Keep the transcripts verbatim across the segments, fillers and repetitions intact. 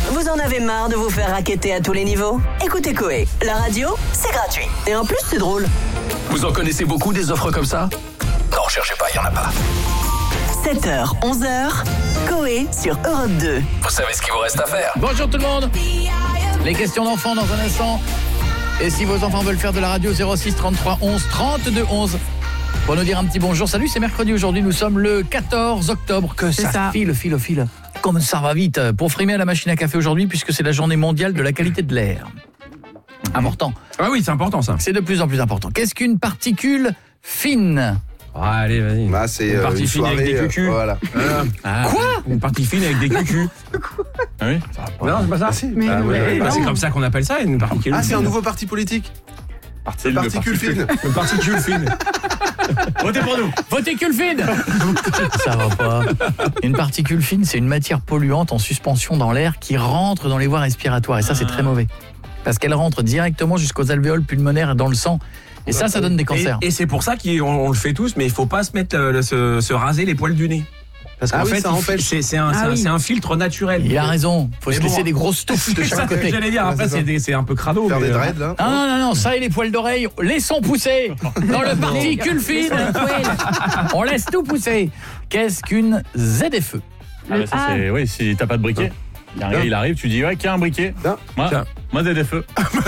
Vous en avez marre de vous faire racketter à tous les niveaux? Écoutez Coé, la radio, c'est gratuit. Et en plus, c'est drôle. Vous en connaissez beaucoup des offres comme ça? Non, cherchez pas, il y en a pas. sept heures, onze heures, Coé sur Europe deux. Vous savez ce qu'il vous reste à faire. Bonjour tout le monde. Les questions d'enfants dans un instant. Et si vos enfants veulent faire de la radio, zéro six trente-trois onze trente-deux onze. Pour nous dire un petit bonjour. Salut, c'est mercredi aujourd'hui, nous sommes le quatorze octobre. Que ça, ça file, file, file. Comme ça va vite. Pour frimer à la machine à café aujourd'hui, puisque c'est la journée mondiale de la qualité de l'air. Important. Ah oui, c'est important ça. C'est de plus en plus important. Qu'est-ce qu'une particule fine? Ah, allez, vas-y. Bah, c'est une euh, partie une fine soirée, avec des cucus. Euh, voilà. Ah, quoi? Une partie fine avec des cucus. Ah oui. Non, c'est pas ça. Ah, si. Mais, ah, mais, ouais, mais, bah, c'est comme ça qu'on appelle ça, une particule. Ah, c'est fine. un nouveau parti politique. Parti, particule fine. Une particule fine. Votez pour nous. Particule fine. Ça va pas. Une particule fine, c'est une matière polluante en suspension dans l'air qui rentre dans les voies respiratoires. Et ça, c'est très mauvais. Parce qu'elle rentre directement jusqu'aux alvéoles pulmonaires et dans le sang. Et ça, ça donne des cancers. Et, et c'est pour ça qu'on on le fait tous, mais il faut pas se mettre le, se, se raser les poils du nez. Parce qu'en ah oui, fait, ça empêche. c'est, c'est, un, ah c'est, oui. un, c'est un filtre naturel. Il a raison. Faut Mais se bon, laisser des grosses touffes de C'est ça chaque que côté. j'allais dire. Après, Ouais, c'est c'est, des, c'est un peu crado. Faire mais, des dreads, là. Ah non, non, non, ça et les poils d'oreille, laissons pousser. Dans le particule fine, on laisse tout pousser. Qu'est-ce qu'une Z F E? Ah, bah ça, c'est, oui, si t'as pas de briquet, il arrive, il arrive, tu dis ouais, qui a un briquet? Non. Moi, Tiens. moi Z F E.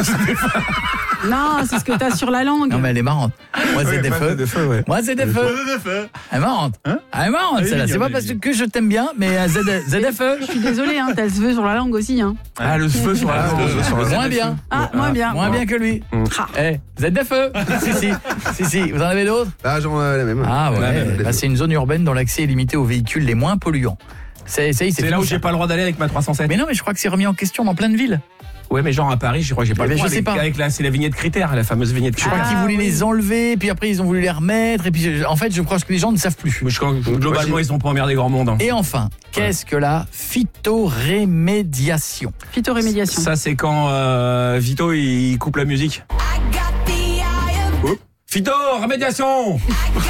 Non, c'est ce que t'as sur la langue. Non mais elle est marrante. Moi Z F E. de feu, ouais. Moi Z F E. Z F E. Elle est marrante. Hein Elle est marrante Allez, celle-là. allez, C'est pas allez, parce allez. que je t'aime bien, mais euh, Z, Z F E. Je suis désolée, hein, t'as le cheveu sur la langue aussi. Hein. Ah, le feu sur la Ah, le feu sur la- Moins bien. Ah, moins bien. Moins bien que lui. Ah. Eh, Z F E. Si, si. Si, si. Vous en avez d'autres? Ah, j'en ai la même. Ah ouais. La même. Bah, c'est une zone urbaine dont l'accès est limité aux véhicules les moins polluants. C'est, c'est, c'est, C'est là fini, où ça. j'ai pas le droit d'aller avec ma trois cent sept. Mais non, mais je crois que c'est remis en question dans plein de villes. Ouais, mais genre à Paris, je crois que j'ai pas Mais le je droit. sais avec, pas. avec la, c'est la vignette critère, la fameuse vignette Je crois critère. qu'ils voulaient oui. les enlever, puis après ils ont voulu les remettre, et puis en fait je crois que les gens ne savent plus. Mais je crois que globalement, Moi, ils ont pas emmerdé grand monde. Hein. Et enfin, qu'est-ce que la phytorémédiation? Phytorémédiation. Ça, c'est quand euh, Vito il coupe la musique. Oups. Vito, remédiation.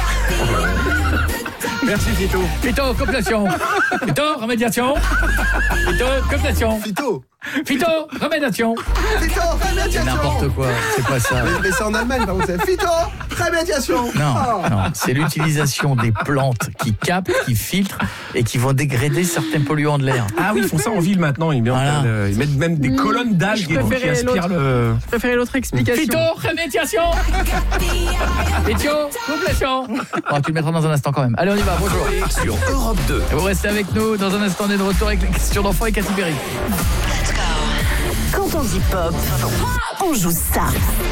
Merci Vito. Phytocomplétion. Phytorémédiation. Phytocomplétion. Phyto. Phytorémédiation. Phyto, rémédiation. N'importe quoi, c'est pas ça. Mais, mais c'est en Allemagne, par contre, c'est phyto, rémédiation. Non, Oh. non, c'est l'utilisation des plantes qui captent, qui filtrent et qui vont dégrader certains polluants de l'air. Ah oui, ils font ça en ville maintenant. Ils, Voilà. mettent, euh, ils mettent même des Mmh, colonnes d'algues je et tout qui préférais aspirent l'autre. le. Je préférais l'autre explication. Phytorémédiation. Phytocomplétion. Bon, tu le mettras dans un instant quand même. Allez, on y va, bonjour. Sur Europe deux. Et vous restez avec nous, dans un instant on est de retour avec les questions d'enfants et Cathy Berry. Quand on dit pop, on joue ça.